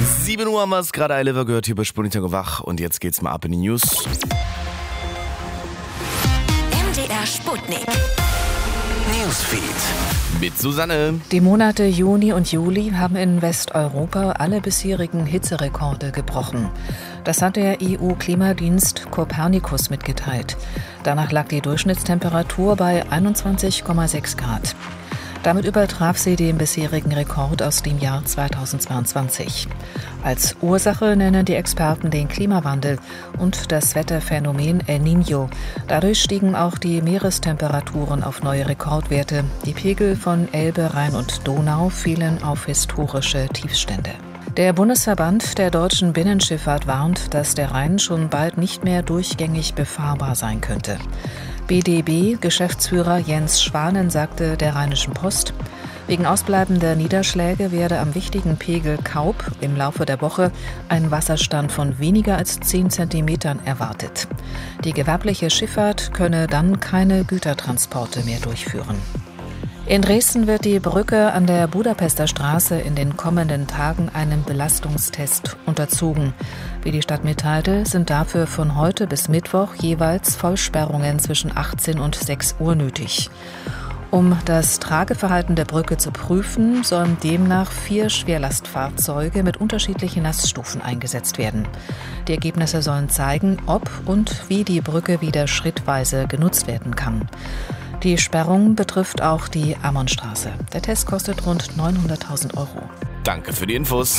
7 Uhr haben wir es gerade Oliver gehört hier bei Sputnik wach und jetzt geht's mal ab in die News. MDR Sputnik Newsfeed Mit Susanne. Die Monate Juni und Juli haben in Westeuropa alle bisherigen Hitzerekorde gebrochen. Das hat der EU-Klimadienst Copernicus mitgeteilt. Danach lag die Durchschnittstemperatur bei 21,6 Grad. Damit übertraf sie den bisherigen Rekord aus dem Jahr 2022. Als Ursache nennen die Experten den Klimawandel und das Wetterphänomen El Niño. Dadurch stiegen auch die Meerestemperaturen auf neue Rekordwerte. Die Pegel von Elbe, Rhein und Donau fielen auf historische Tiefstände. Der Bundesverband der deutschen Binnenschifffahrt warnt, dass der Rhein schon bald nicht mehr durchgängig befahrbar sein könnte. BDB-Geschäftsführer Jens Schwanen sagte der Rheinischen Post, wegen ausbleibender Niederschläge werde am wichtigen Pegel Kaub im Laufe der Woche ein Wasserstand von weniger als 10 Zentimetern erwartet. Die gewerbliche Schifffahrt könne dann keine Gütertransporte mehr durchführen. In Dresden wird die Brücke an der Budapester Straße in den kommenden Tagen einem Belastungstest unterzogen. Wie die Stadt mitteilte, sind dafür von heute bis Mittwoch jeweils Vollsperrungen zwischen 18 und 6 Uhr nötig. Um das Trageverhalten der Brücke zu prüfen, sollen demnach 4 Schwerlastfahrzeuge mit unterschiedlichen Laststufen eingesetzt werden. Die Ergebnisse sollen zeigen, ob und wie die Brücke wieder schrittweise genutzt werden kann. Die Sperrung betrifft auch die Ammonstraße. Der Test kostet rund 900.000 €. Danke für die Infos.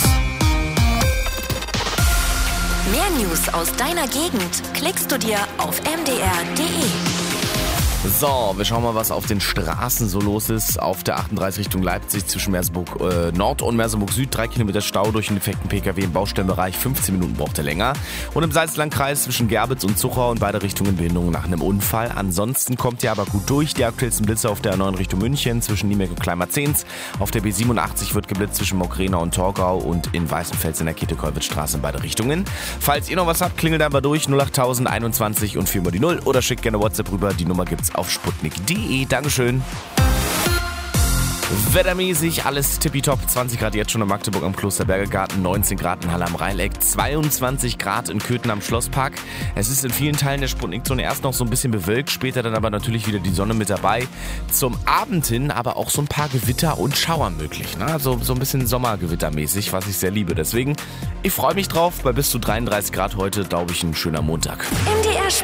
Mehr News aus deiner Gegend klickst du dir auf mdr.de. So, wir schauen mal, was auf den Straßen so los ist. Auf der 38 Richtung Leipzig zwischen Merseburg Nord und Merseburg Süd 3 Kilometer Stau durch einen defekten PKW im Baustellenbereich. 15 Minuten braucht er länger. Und im Salzlandkreis zwischen Gerbitz und Zuchau in beide Richtungen Behinderung nach einem Unfall. Ansonsten kommt ihr aber gut durch. Die aktuellsten Blitze auf der 9 Richtung München zwischen Niemek und Kleinmarzehns. Auf der B87 wird geblitzt zwischen Mockrena und Torgau und in Weißenfels in der Käthe-Kollwitz-Straße in beide Richtungen. Falls ihr noch was habt, klingelt einfach durch 08000 21 und 4 mal die 0 oder schickt gerne WhatsApp rüber. Die Nummer gibt's auf sputnik.de. Dankeschön. Wettermäßig alles tippitopp. 20 Grad jetzt schon in Magdeburg am Klosterbergegarten, 19 Grad in Halle am Rheineck, 22 Grad in Köthen am Schlosspark. Es ist in vielen Teilen der Sputnikzone erst noch so ein bisschen bewölkt, später dann aber natürlich wieder die Sonne mit dabei. Zum Abend hin aber auch so ein paar Gewitter und Schauer möglich. Ne? Also so ein bisschen Sommergewittermäßig, was ich sehr liebe. Deswegen, ich freue mich drauf. Bei bis zu 33 Grad heute, glaube ich, ein schöner Montag. MDR